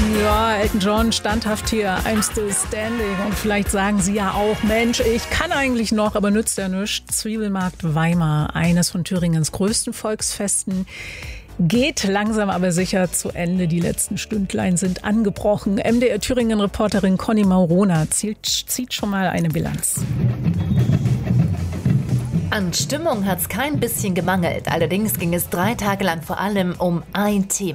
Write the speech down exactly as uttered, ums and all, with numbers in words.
Ja, Elton John, standhaft hier, I'm still standing. Und vielleicht sagen Sie ja auch, Mensch, ich kann eigentlich noch, aber nützt ja nichts. Zwiebelmarkt Weimar, eines von Thüringens größten Volksfesten, geht langsam aber sicher zu Ende. Die letzten Stündlein sind angebrochen. M D R Thüringen-Reporterin Conny Maurona zieht, zieht schon mal eine Bilanz. An Stimmung hat's kein bisschen gemangelt. Allerdings ging es drei Tage lang vor allem um ein Thema.